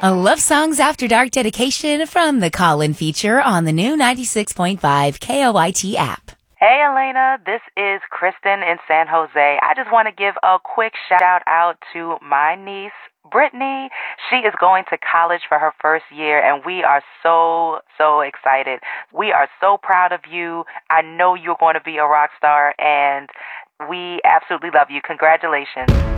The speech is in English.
A Love Songs After Dark dedication from the Call-In feature on the new 96.5 KOIT app. Hey, Elena, this is Kristen in San Jose. I just want to give a quick shout out to my niece, Brittany. She is going to college for her first year, and we are so excited. We are so proud of you. I know you're going to be a rock star, and we absolutely love you. Congratulations.